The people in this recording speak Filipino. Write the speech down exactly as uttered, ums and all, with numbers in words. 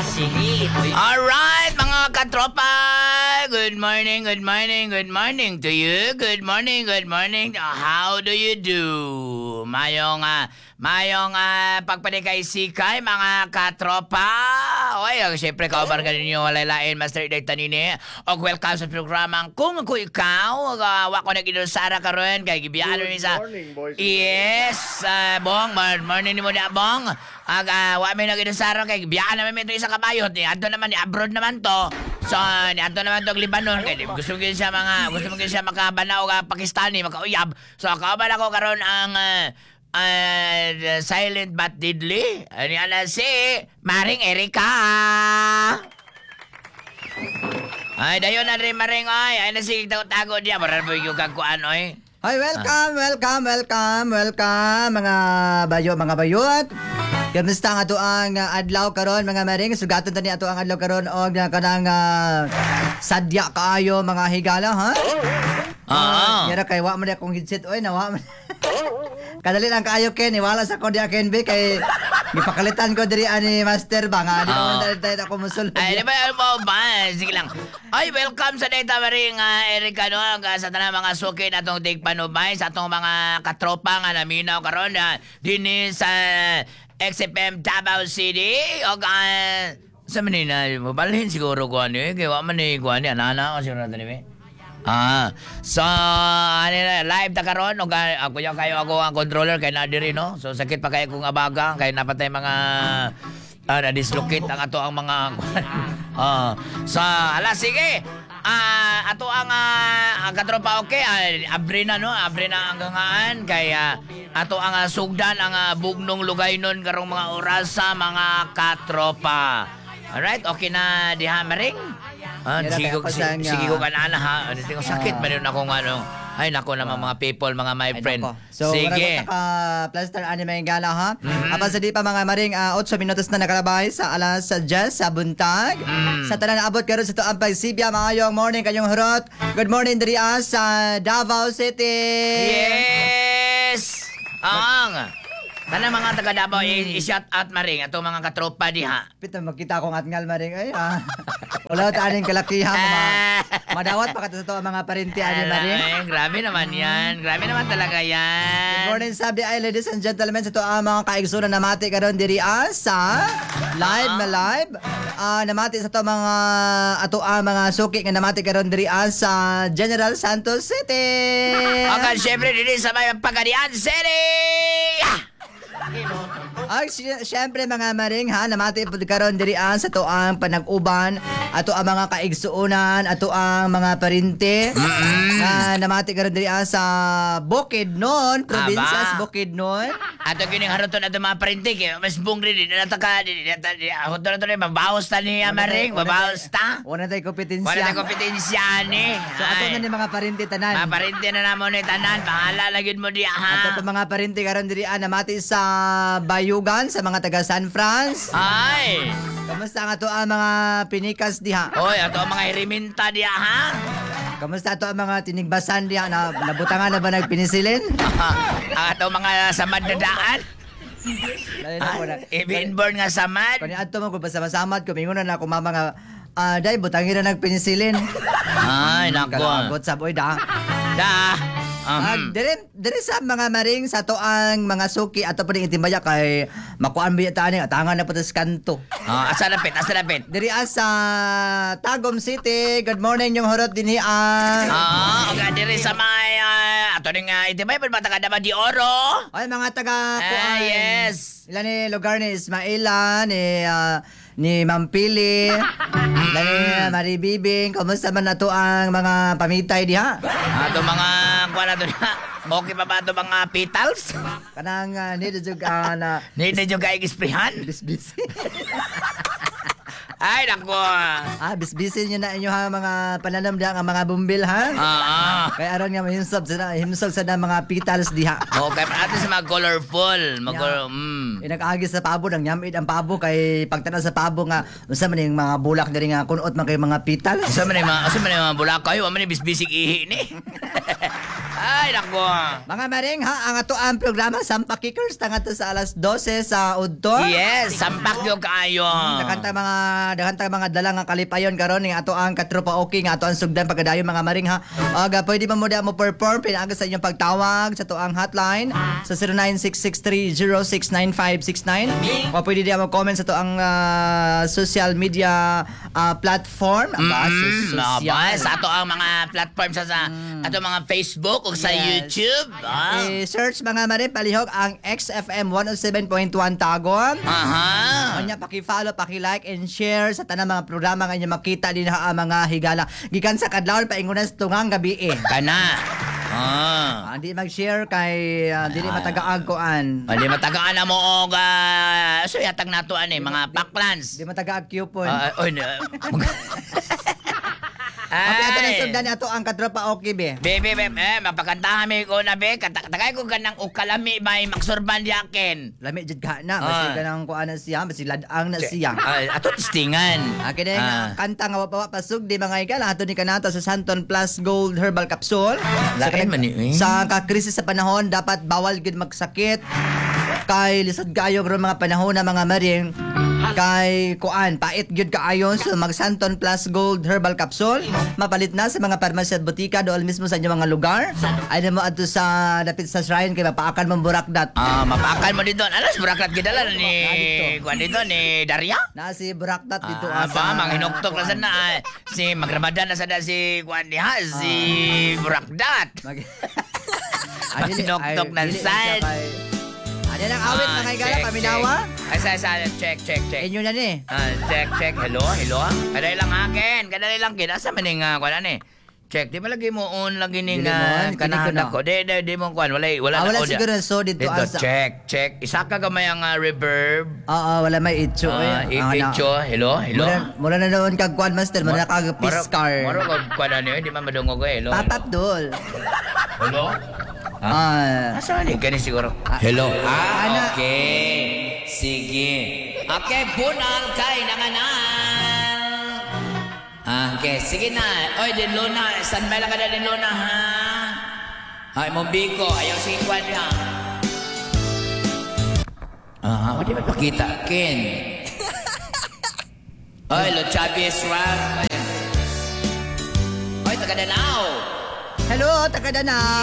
Alright, mga katropa! Good morning, good morning, good morning to you. Good morning, good morning. How do you do? Mayong, uh, mayong uh, pagpanikay sikay, mga katropa. Oy, uh, siyempre, kaubarga ninyo walalain, Master Iday Tanini. O welcome sa programang Kung Ako Ikaw. Uh, wako na ginusara ka rin, kay Gibiano ni sa... Morning, boys. Yes, uh, Bong. Morning ni mo na, Bong. Ag, uh, wa may naginusara kay Gibiano naman ito isa kabayot. Ni Adto naman, ni abroad naman to. So, ni Adto naman to, Libanon. Kaya gusto mo gin siya mga, gusto mo gin siya makabanaw ka Pakistani, makauyab. So, kauban ako karon ang... Uh, uh, silent but deadly. Ano yan si Maring Erika. Ay, dayon na rin Maring, oy. Ay, nasig tago-tago diya. Maral mo yung kagkuan, oy. Hi, welcome, welcome, welcome, welcome, mga bayo, mga bayot. Kamusta ang ato ang uh, adlaw karon, mga maring? Sugaton tani ato ang adlaw karon og uh, kanang uh, sadya kaayo, mga higala, ha? Oo. Yara kay wa man akong headset, oy, nawa man. Kadali lang kaayo ken, wala sa ko diya ken be kay gipakalitan ko diri ani master ba nga di ko na dali ako musulod. Ay, di ba ano mo ba? Sige lang. Ay, welcome sa data maring uh, Erika, no? Sa tanang mga suki na itong tigpanubay, sa itong mga katropa nga naminaw karon uh, din sa X F M Davao City. O uh, sa manina, mabalhin siguro ko ano eh. Kaya man eh, ko ano, anana ko siguro natin eh. Ah, so, ano na, live ta karon o ako yung kayo ako ang controller kay nadiri, no? So, sakit pa kayo kung abaga, kay napatay mga uh, na-dislocate ang ato ang mga ah, so, ala, sige. Ah, ato ang uh, ang katropa, okay, uh, abre na, no? Abre na ang gangaan, kaya ato ang uh, sugdan, ang uh, bugnong lugay nun karong mga oras sa mga katropa. Alright, okay na diha maring? Ah, sige ko sige, sige ko kanana ha. Ano tingo sakit man yun akong ano. Ay nako naman mga people, mga my friend. So, sige. ka plaster anime gala ha. Mm-hmm. Apa sa di pa mga maring uh, eight minutos na nakalabay sa alas diyes sa buntag. Mm. Sa tanan abot karon sa to ang pagsibya maayong morning kayong hurot. Good morning diri ah, sa Davao City. Yes. Ang kana mga taga Davao mm. i-shout out maring ato mga katropa diha. Pito magkita ko ngatngal maring ay ah. Wala ta aning kalakihan mga madawat pa kato sa to ang mga parente ani maring. Ay, grabe naman yan. Grabe naman talaga yan. Good morning sabi ay ladies and gentlemen sa to ang mga kaigsunan namati karon diri ah, sa live na live. Ah, namati sa to mga ato ang mga suki nga namati karon diri ah, sa General Santos City. Okay, syempre diri sa may Pagadian City. Ay, syempre mga maring ha, namati po karon diri ang sa to ang panag-uban, ato ang mga kaigsuonan, ato ang mga parinte. Na namati karon diri ang sa Bukidnon, probinsya sa Bukidnon. Ato gining haruton ato mga parinte kay mas bungri din nataka di haruton ato ni mabawas ta ni maring, mabawas ta. Wala tay kompetensya. Wala tay kompetensya ni. So ato na ni mga parinte tanan. Mga parinte na namo ni tanan, bahala lagid mo di ha. Ato mga parinte karon diri ang namati sa Bayugan sa mga taga San Franz. Ay! Kamusta nga to ang mga pinikas diha? Oy, ato ang mga hiriminta diha ha? Kamusta to ang mga tinigbasan diha na nabutangan na ba nagpinisilin? Ang ato mga samad na daan? I-inborn nga samad? Kani adto mo ko basta masamad ko mingon na ako mama nga ah dai butangin na nagpinisilin. Ay, nako. Kalagot sa boy da. Da. Um, Um, uh, dire, dire sa mga maring sa to ang mga suki ato pa ning itimbaya kay makuan biya ta ani atangan na putas kanto. oh, asa lapit, asa lapit. Diri sa Tagum City. Good morning yung horot dinhi ang. Ah, okay, diri sa may uh, ato ning uh, itibay pa taga Davao de Oro. Ay mga taga Ah, kuan. yes. Ilan ni lugar ni Ismaila ni uh, ni Mampili, ni Maribibing. Kamusta man na to ang mga pamitay diha? Ato mga kuan ato na. Okay pa ba ato mga petals? Kanang uh, ni jud uh, na Ni na jud kay gisprihan. bisbisi. Ay, nako. Ah, bisbisin nyo na inyo ha mga pananam diha nga mga bumbil ha. Ah, ah. Kay aron nga mahimsog sa himsog sa na mga petals diha. Okay, pa ato sa mga colorful. Mag Yeah. mm. Inag-agi sa pabo nang yamid ang pabo kay pagtanaw sa pabo nga unsa man yung mga bulak diri nga kunot man kay mga petals. Asa man yung mga asa man yung mga bulakay, wa man yung bisbisig ihi ni. Ay, nako. Mga maring ha, ang ato ang programa Sampak Kickers tanga to sa alas dose sa udto. Yes, sampak yung kaayo. Dakanta mga dakanta mga dala nga kalipayon karon nga ato ang katropa okay nga ato ang sugdan pagkadayon mga maring ha. Aga pwede ba mo da mo perform pinaagi sa inyong pagtawag sa ato ang hotline sa zero nine six six three zero six nine five six nine. O pwede din mo comment sa ato ang ah, social media ah, platform. Aba, Mm, social. aba, sa ato ang mga platform sa, sa ato mga Facebook o sa Yes. YouTube. Ah. Eh, search mga maring palihog ang X F M one oh seven point one Tagon. Aha. Kanya paki-follow, paki-like and share sa tanang mga programa nga inyo makita din ha ang mga higala. Gikan sa kadlawon paingunan sa tungang gabi eh. Kana. Ah. Ah, di mag-share kay uh, dili matagaag koan. Hindi matagaan na mo og uh, so yatag nato ani mga paklans. Di matagaag coupon. Ah, oy. na- Okay, ato na Ay. sugdan ni ato ang katropa okay be. Bebe, bebe, eh, mapakantahan mi ko na be. Kata- Tagay ko ganang ukalami may maksurban yakin. Lami jud ka na, Ah. basi ganang kuan na siya, basi ladang na siya. Ay, ato tistingan. Okay na Ah. yung kanta nga wapawa pasug di mga higala ato ni kanata sa Santon Plus Gold Herbal Capsule. Sa, Lain man ni- eh. sa kakrisis sa panahon dapat bawal gid magsakit. Kay lisod kayo karon mga panahon na mga maring kay kuan pait gyud kaayo so mag Santon Plus Gold Herbal Capsule mapalit na sa mga parmasya at butika dool mismo sa inyong mga lugar ay mo adto sa dapit sa shrine kay mapaakan mong burakdat Ah, mapakan mo dito. Alas, burakat gidala ni dito. kuan dito ni Daria. na si burakdat dito Ah, sa ba, mga hinuktok na sana. ah, Si magramadan na sana si kuan diha, si Burakdat. Mag Mag- Nok-nok ng side. Ano lang awit Ah, mga higala check, paminawa check. Ay, sa, sa, check, check, check. inyo na ni Ah, check, check. Hello, hello. Kadali lang akin. Kadali lang kin. Asa man yung uh, kuan ani? Check. Di ba lagi mo on lagi ning Dili mo uh, on, kinig ko kanahon na. ako. Di, di, di mo kuan. Wala, wala Ah, na wala ko siguro so dito Dito, asa check, check. Isa ka gamay ang uh, reverb. oo wala may itcho Ah, eh uh, Icho. Hello, hello. Mura, mura na doon kag Kwan Master, mura na kag Piscar. Maro ko kuan ani, di man madungog ko. Hello. Papap dol. Hello. Ah, Asa ni kani siguro? Ah, Hello. ana. Ah, okay. Sige. Okay, bunal kay nanganan. Ah, okay, sige na. Oy, din Luna, saan ba lang ka na din Luna, ha? Ay, mo biko, ayaw sige kwan niya. Ah, wala ba pakita, Ken? Oy, Lo Chavez Rap. Oy, taga Danao. hello, taga Danao.